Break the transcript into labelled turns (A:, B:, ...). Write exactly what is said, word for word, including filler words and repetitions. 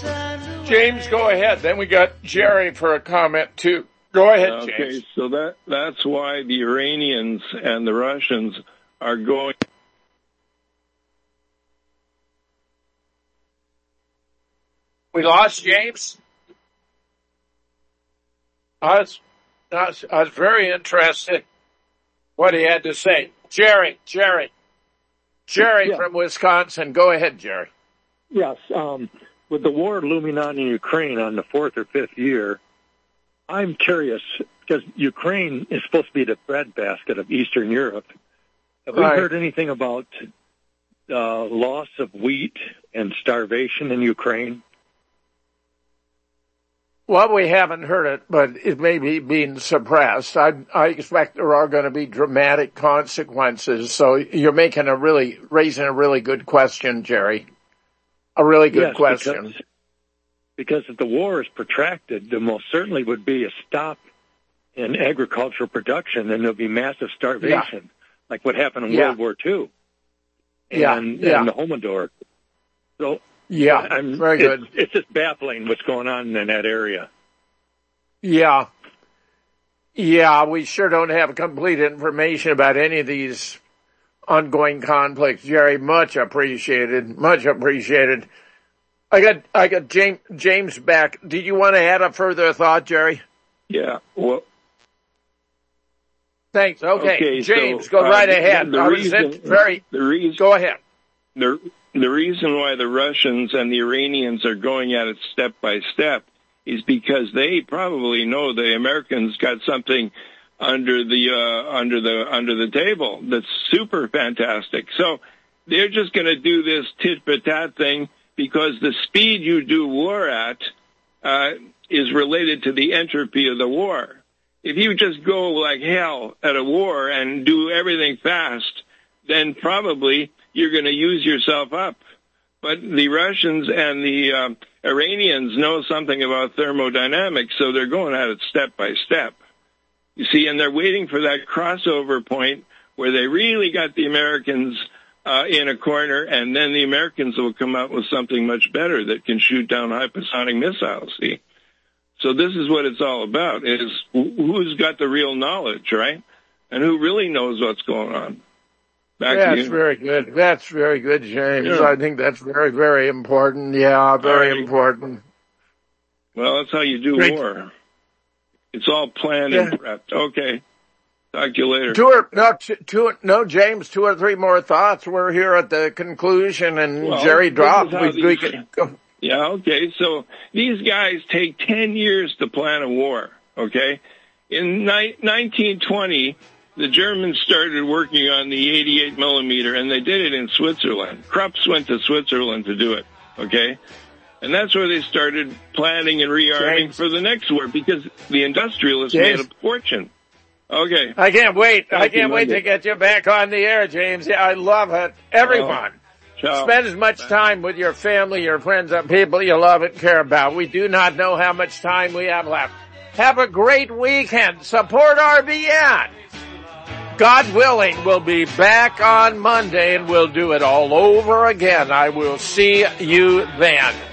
A: James, go ahead. Then we got Jerry for a comment, too. Go ahead,
B: okay,
A: James.
B: Okay, so that that's why the Iranians and the Russians are going...
A: We lost James? I was, I was, I was very interested what he had to say. Jerry, Jerry. Jerry
C: yeah.
A: from Wisconsin. Go ahead, Jerry.
C: Yes. Um, with the war looming on in Ukraine on the fourth or fifth year, I'm curious, because Ukraine is supposed to be the breadbasket of Eastern Europe. Have we
A: right.
C: heard anything about uh, loss of wheat and starvation in Ukraine?
A: Well, we haven't heard it, but it may be being suppressed. I, I expect there are going to be dramatic consequences. So you're making a really, raising a really good question, Jerry. A really good
C: yes,
A: question.
C: Because, because if the war is protracted, there most certainly would be a stop in agricultural production, and there'll be massive starvation, yeah. like what happened in yeah. World War Two. And,
A: yeah. yeah.
C: and the Homodor. So,
A: Yeah,
C: I'm,
A: very good.
C: It's, it's just baffling what's going on in that area.
A: Yeah. Yeah, we sure don't have complete information about any of these ongoing conflicts. Jerry, much appreciated, much appreciated. I got, I got James, James back. Did you want to add a further thought, Jerry?
B: Yeah, well.
A: Thanks. Okay,
B: okay
A: James,
B: so,
A: go right
B: uh,
A: ahead.
B: The
A: I
B: reason,
A: was very,
B: the reason,
A: go ahead.
B: The, the reason why the Russians and the Iranians are going at it step by step is because they probably know the Americans got something under the uh, under the under the table that's super fantastic. So they're just going to do this tit for tat thing because the speed you do war at uh, is related to the entropy of the war. If you just go like hell at a war and do everything fast, then probably you're going to use yourself up. But the Russians and the um, Iranians know something about thermodynamics, so they're going at it step by step. You see, and they're waiting for that crossover point where they really got the Americans uh, in a corner, and then the Americans will come out with something much better that can shoot down hypersonic missiles, see? So this is what it's all about, is who's got the real knowledge, right? And who really knows what's going on. Back
A: that's very good. That's very good, James. Yeah. I think that's very, very important. Yeah, very right. important.
B: Well, that's how you do Great. war. It's all planned yeah. and prepped. Okay. Talk to you later.
A: Two or, no, two, no, James, two or three more thoughts. We're here at the conclusion, and well, Jerry dropped. We, these, we can go.
B: Yeah, okay. So these guys take ten years to plan a war, okay? In ni- nineteen twenty, the Germans started working on the eighty-eight millimeter, and they did it in Switzerland. Krups went to Switzerland to do it, okay? And that's where they started planning and rearming James. for the next war, because the industrialists James. made a fortune. Okay.
A: I can't wait.
B: Thank
A: I can't
B: you,
A: wait
B: Monday.
A: to get you back on the air, James. Yeah, I love it. Everyone.
B: Oh.
A: Spend as much time with your family, your friends, and people you love and care about. We do not know how much time we have left. Have a great weekend. Support R B N. God willing, we'll be back on Monday and we'll do it all over again. I will see you then.